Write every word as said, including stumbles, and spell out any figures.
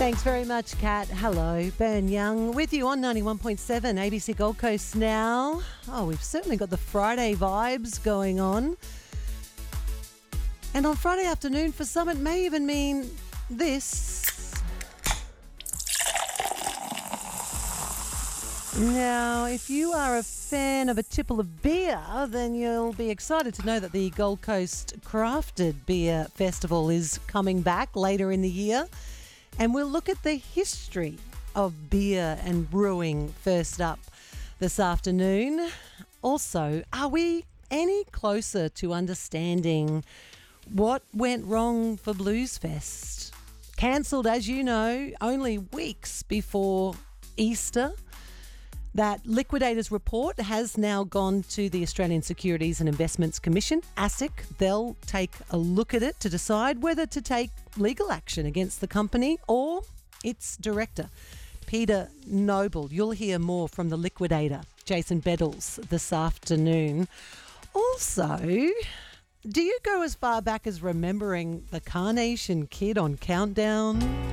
Thanks very much, Kat. Hello, Ben Young with you on ninety-one point seven A B C Gold Coast now. Oh, we've certainly got the Friday vibes going on. And on Friday afternoon, for some, it may even mean this. Now, if you are a fan of a tipple of beer, then you'll be excited to know that the Gold Coast Crafted Beer Festival is coming back later in the year. And we'll look at the history of beer and brewing first up this afternoon. Also, are we any closer to understanding what went wrong for Bluesfest? Cancelled, as you know, only weeks before Easter. That Liquidators report has now gone to the Australian Securities and Investments Commission, ASIC. They'll take a look at it to decide whether to take legal action against the company or its director, Peter Noble. You'll hear more from the liquidator, Jason Beddles, this afternoon. Also, do you go as far back as remembering the Carnation Kid on Countdown?